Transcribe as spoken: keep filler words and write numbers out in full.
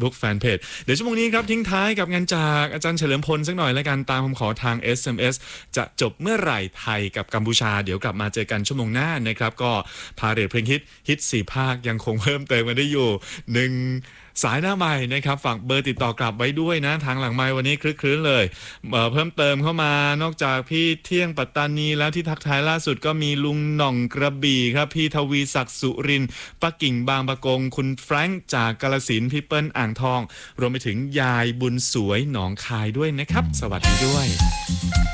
Facebook Fanpage เดี๋ยวชั่วโมงนี้ครับทิ้งท้ายกับงานจากอาจารย์เฉลิมพลสักหน่อยแล้วกันตามคำขอทาง เอส เอ็ม เอส จะจบเมื่อไหร่ไทยกับกัมพูชาเดี๋ยวกลับมาเจอกันชั่วโมงหน้านะครับก็พาเรทเพลงฮิตฮิตสี่ภาคยังคงเพิ่มเติมกันได้อยู่หนึ่งสายหน้าใหม่นะครับฝากเบอร์ติดต่อกลับไว้ด้วยนะทางหลังไมค์วันนี้คลึกคลื้นเลยเอ่อเพิ่มเติมเข้ามานอกจากพี่เที่ยงปัตตานีแล้วที่ทักทายล่าสุดก็มีลุงหน่องกระบี่ครับพี่ทวีศักดิ์สุรินทร์ป้ากิ่งบางปะกงคุณแฟรงค์จากกาฬสินธุ์พี่เปิ้ลอ่างทองรวมไปถึงยายบุญสวยหนองคายด้วยนะครับสวัสดีด้วย